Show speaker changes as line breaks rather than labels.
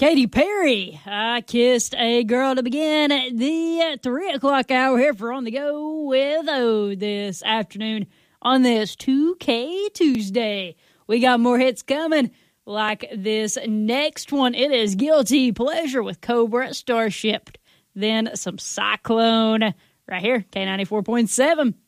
Katy Perry, I Kissed a Girl to begin the 3 o'clock hour here for On the Go with O this afternoon on this 2K Tuesday. We got more hits coming like this next one. It is Guilty Pleasure with Cobra Starship. Then some Cyclone right here, K94.7.